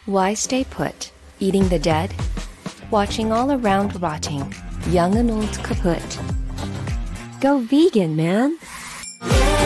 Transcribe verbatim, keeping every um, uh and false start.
Why stay put? Eating the dead? Watching all around rotting, young and old kaput. Go vegan, man!